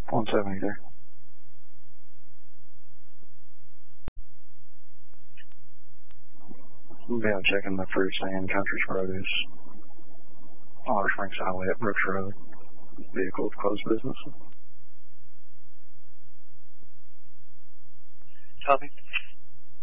170 there. We'll be out checking the fruits and country's produce. Otter Springs Highway at Brooks Road. Vehicle with closed business. Copy.